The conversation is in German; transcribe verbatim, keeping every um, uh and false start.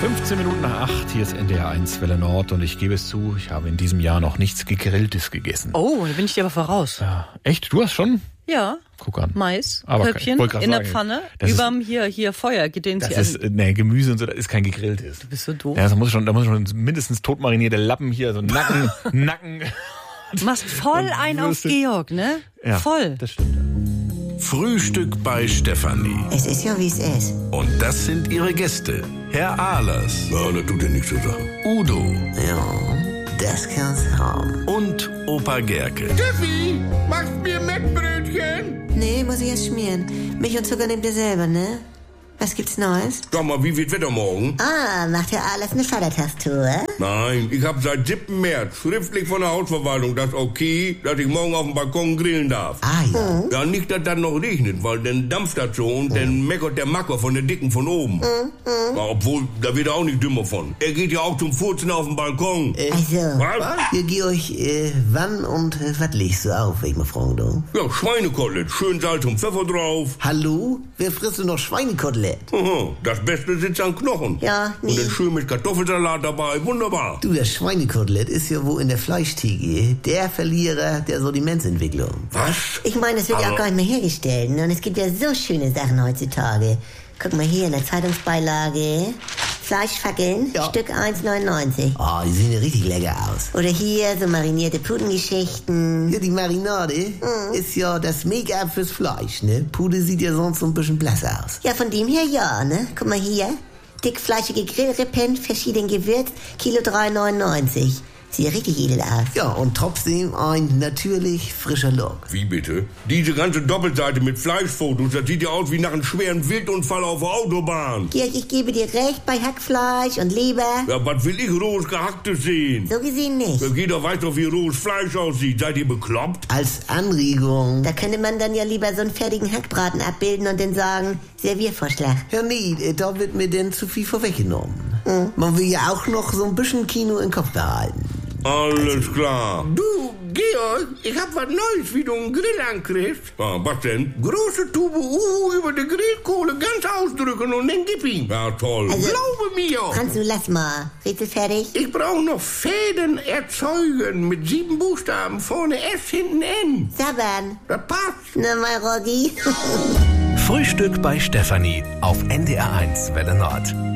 fünfzehn Minuten nach acht, hier ist N D R eins Welle Nord und ich gebe es zu, ich habe in diesem Jahr noch nichts Gegrilltes gegessen. Oh, da bin ich dir aber voraus. Ja, echt? Du hast schon? Ja. Guck an. Mais, aber Köpfchen in sagen, der Pfanne, überm hier, hier Feuer, gedehnt. Das ist, nee, Gemüse und so, das ist kein gegrilltes. Du bist so doof. Ja, da muss schon, da muss schon mindestens totmarinierte Lappen hier, so Nacken, Nacken. Du machst voll ein auf Georg, ne? Ja, voll. Das stimmt. Frühstück bei Stefanie. Es ist ja, wie es ist. Und das sind ihre Gäste. Herr Ahlers. Ja, das tut ja nichts zur Sache. Udo. Ja, das kann's haben. Und Opa Gerke. Steffi, machst mir Mettbrötchen? Nee, muss ich erst schmieren. Milch und Zucker nehmt ihr selber, ne? Was gibt's Neues? Sag mal, wie wird Wetter morgen? Ah, macht ja alles eine Vatertagstour? Nein, ich habe seit siebten März schriftlich von der Hausverwaltung das okay, dass ich morgen auf dem Balkon grillen darf. Ah, ja. Mhm. Ja, nicht, dass das noch regnet, weil dann dampft das so und mhm. dann meckert der Macker von der Dicken von oben. Mhm. Ja, obwohl, da wird er auch nicht dümmer von. Er geht ja auch zum Furzen auf dem Balkon. Äh, also, was? Ja, Georg, äh, wann und äh, was legst du auf, wenn ich mal fragen darf? Ja, Schweinekotelett, schön Salz und Pfeffer drauf. Hallo? Wer frisst denn noch Schweinekotelett? Aha, das Beste sitzt an Knochen. Ja, nee. Und dann schön mit Kartoffelsalat dabei, wunderbar. Du, das Schweinekotelett ist ja wohl in der Fleischtheke der Verlierer der Sortimentsentwicklung. Was? Ich meine, es wird ja Aber auch gar nicht mehr hergestellt. Ne? Und es gibt ja so schöne Sachen heutzutage. Guck mal hier in der Zeitungsbeilage. Fleischfackeln, Ja. Stück eins neunundneunzig. Ah, die sehen ja richtig lecker aus. Oder hier so marinierte Putengeschichten. Ja, die Marinade Mhm. ist ja das Make-up fürs Fleisch, ne? Pude sieht ja sonst so ein bisschen blass aus. Ja, von dem her ja, ne? Guck mal hier. Dickfleischige Grillrippen, verschieden gewürzt, Kilo drei neunundneunzig. Sieht ja richtig edel aus. Ja, und trotzdem ein natürlich frischer Look. Wie bitte? Diese ganze Doppelseite mit Fleischfotos, das sieht ja aus wie nach einem schweren Wildunfall auf der Autobahn. Georg, ich gebe dir recht bei Hackfleisch und Leber. Ja, was will ich rohes Gehacktes sehen? So gesehen nicht. Ja, jeder weiß doch, wie rohes Fleisch aussieht. Seid ihr bekloppt? Als Anregung. Da könnte man dann ja lieber so einen fertigen Hackbraten abbilden und dann sagen, Serviervorschlag. Ja, nee, äh, da wird mir denn zu viel vorweggenommen. Mhm. Man will ja auch noch so ein bisschen Kino im Kopf behalten. Alles klar. Du, Georg, ich hab was Neues, wie du einen Grill ankriegst. Ah, was denn? Große Tube Uhu über die Grillkohle ganz ausdrücken und dann gib ihn. Ja, toll. Also- Glaube mir. Franz, du lass mal. Rätsel fertig? Ich brauche noch Fäden erzeugen mit sieben Buchstaben. Vorne S, hinten N. Sabbern. Das passt. Na mal, Rogi. Frühstück bei Stefanie auf N D R eins Welle Nord.